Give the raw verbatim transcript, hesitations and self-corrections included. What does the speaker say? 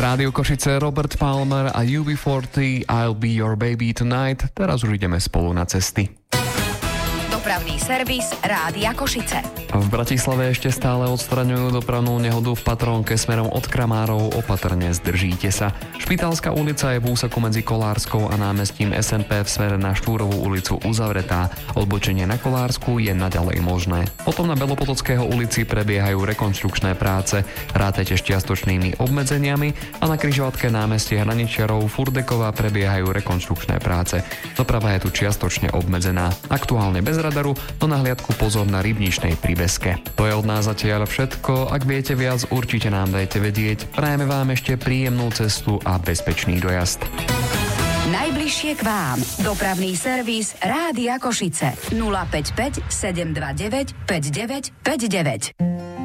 Rádiu Košice Robert Palmer a U B štyridsať I'll Be Your Baby Tonight. Teraz už ideme spolu na cesty. Dopravný servis Rádia Košice. V Bratislave ešte stále odstraňujú dopravnú nehodu v Patrónke smerom od Kramárov. Opatrne zdržíte sa. Špitálska ulica je v úseku medzi Kolárskou a námestím es en pé v smere na Štúrovú ulicu uzavretá. Odbočenie na Kolársku je naďalej možné. Potom na Belopotockého ulici prebiehajú rekonštrukčné práce. Rátajte s čiastočnými obmedzeniami a na križovatke námestie Hraničiarov Furdeková prebiehajú rekonštrukčné práce. Doprava je tu čiastočne obmedzená. Aktuálne bez radaru, no na hliadku pozor na Rybničnej pri Beske. To je od nás zatiaľ všetko. Ak viete viac, určite nám dajte vedieť. Prajeme vám ešte príjemnú cestu a bezpečný dojazd. Najbližšie k vám. Dopravný servis Rádia Košice. nula päť päť sedem dva deväť päť deväť päť deväť.